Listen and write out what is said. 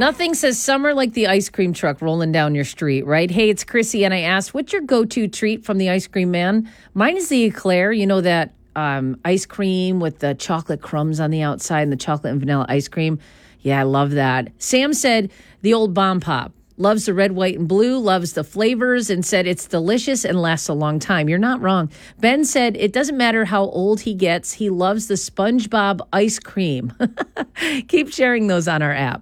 Nothing says summer like the ice cream truck rolling down your street, right? Hey, it's Chrissy, and I asked, what's your go-to treat from the ice cream man? Mine is the eclair. You know that ice cream with the chocolate crumbs on the outside and the chocolate and vanilla ice cream? Yeah, I love that. Sam said the old Bomb Pop. Loves the red, white, and blue, loves the flavors, and said it's delicious and lasts a long time. You're not wrong. Ben said it doesn't matter how old he gets. He loves the SpongeBob ice cream. Keep sharing those on our app.